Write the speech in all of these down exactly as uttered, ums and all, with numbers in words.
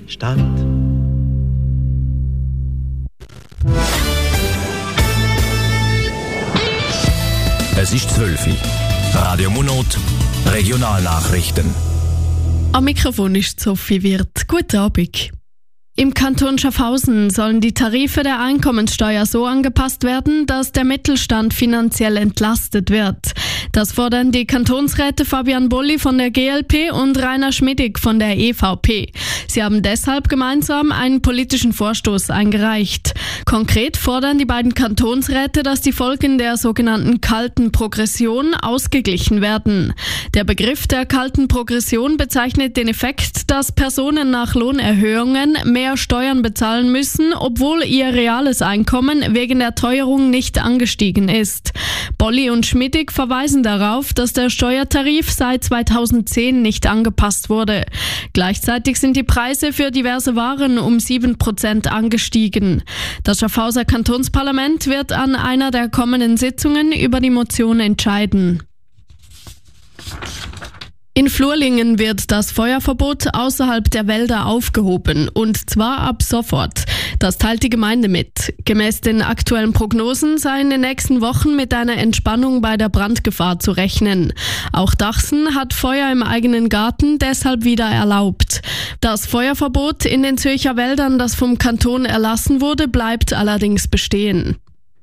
Stadt. Es ist zwölf Uhr. Radio Monot, Regionalnachrichten. Am Mikrofon ist Sophie Wirth. Guten Abend. Im Kanton Schaffhausen sollen die Tarife der Einkommenssteuer so angepasst werden, dass der Mittelstand finanziell entlastet wird. Das fordern die Kantonsräte Fabian Bolli von der G L P und Rainer Schmidig von der E V P. Sie haben deshalb gemeinsam einen politischen Vorstoß eingereicht. Konkret fordern die beiden Kantonsräte, dass die Folgen der sogenannten kalten Progression ausgeglichen werden. Der Begriff der kalten Progression bezeichnet den Effekt, dass Personen nach Lohnerhöhungen mehr Steuern bezahlen müssen, obwohl ihr reales Einkommen wegen der Teuerung nicht angestiegen ist. Bolli und Schmidig verweisen darauf, dass der Steuertarif seit zweitausendzehn nicht angepasst wurde. Gleichzeitig sind die Preise für diverse Waren um sieben Prozent angestiegen. Das Schaffhauser Kantonsparlament wird an einer der kommenden Sitzungen über die Motion entscheiden. In Flurlingen wird das Feuerverbot außerhalb der Wälder aufgehoben, und zwar ab sofort. Das teilt die Gemeinde mit. Gemäß den aktuellen Prognosen sei in den nächsten Wochen mit einer Entspannung bei der Brandgefahr zu rechnen. Auch Dachsen hat Feuer im eigenen Garten deshalb wieder erlaubt. Das Feuerverbot in den Zürcher Wäldern, das vom Kanton erlassen wurde, bleibt allerdings bestehen.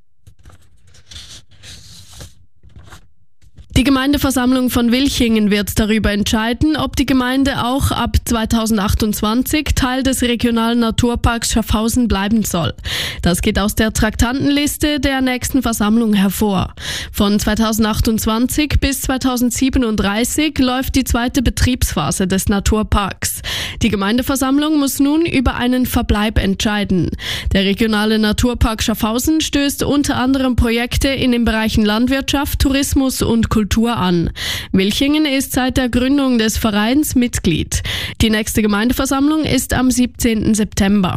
Die Gemeindeversammlung von Wilchingen wird darüber entscheiden, ob die Gemeinde auch ab zweitausendachtundzwanzig Teil des regionalen Naturparks Schaffhausen bleiben soll. Das geht aus der Traktandenliste der nächsten Versammlung hervor. Von zweitausendachtundzwanzig bis zweitausendsiebenunddreißig läuft die zweite Betriebsphase des Naturparks. Die Gemeindeversammlung muss nun über einen Verbleib entscheiden. Der regionale Naturpark Schaffhausen stößt unter anderem Projekte in den Bereichen Landwirtschaft, Tourismus und Kultur Kultur an. Wilchingen ist seit der Gründung des Vereins Mitglied. Die nächste Gemeindeversammlung ist am siebzehnten September.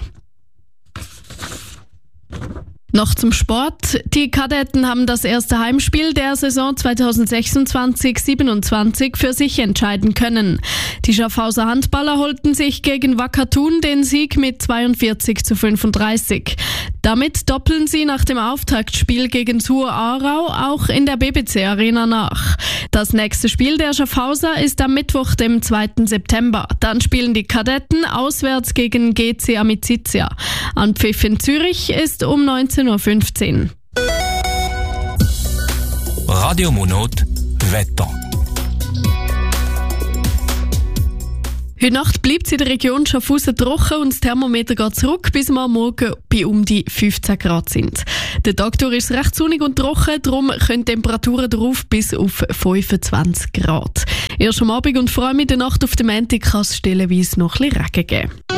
Noch zum Sport. Die Kadetten haben das erste Heimspiel der Saison zweitausendsechsundzwanzig siebenundzwanzig für sich entscheiden können. Die Schaffhauser Handballer holten sich gegen Wacker Thun den Sieg mit zweiundvierzig zu fünfunddreißig. Damit doppeln sie nach dem Auftaktspiel gegen Suhr Aarau auch in der B B C Arena nach. Das nächste Spiel der Schaffhauser ist am Mittwoch, dem zweiten September. Dann spielen die Kadetten auswärts gegen G C Amicizia. Anpfiff in Zürich ist um neunzehn Uhr fünfzehn. Radio Monot, Wetter. Heute Nacht bleibt es in der Region Schaffhausen trocken und das Thermometer geht zurück, bis wir am Morgen bei um die fünfzehn Grad sind. Der Tag durch ist recht sonnig und trocken, darum können Temperaturen drauf bis auf fünfundzwanzig Grad. Erst am Abend und vor allem in der Nacht auf dem Montag kann es stellenweise noch ein bisschen Regen geben.